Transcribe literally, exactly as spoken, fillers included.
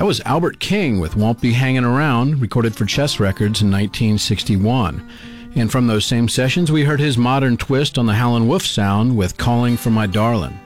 That was Albert King with Won't Be Hanging Around, recorded for Chess Records in nineteen sixty-one. And from those same sessions, we heard his modern twist on the Howlin' Wolf sound with Calling for My Darlin'.